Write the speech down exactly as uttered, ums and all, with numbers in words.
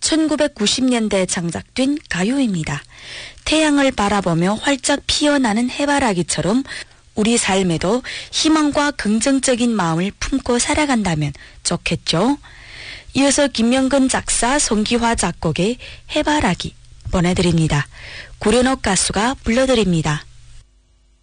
천구백구십 년대에 창작된 가요입니다. 태양을 바라보며 활짝 피어나는 해바라기처럼 우리 삶에도 희망과 긍정적인 마음을 품고 살아간다면 좋겠죠. 이어서 김명근 작사, 송기화 작곡의 해바라기 보내드립니다. 구련옥 가수가 불러드립니다.